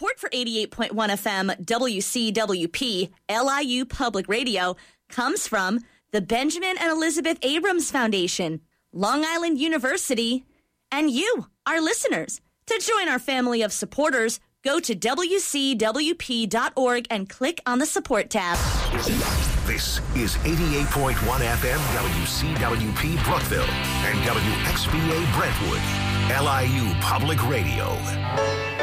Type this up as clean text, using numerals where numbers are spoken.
Support for 88.1 FM WCWP LIU Public Radio comes from the Benjamin and Elizabeth Abrams Foundation, Long Island University, and you, our listeners. To join our family of supporters, go to WCWP.org and click on the support tab. This is 88.1 FM WCWP Brookville and WXVA Brentwood, LIU Public Radio.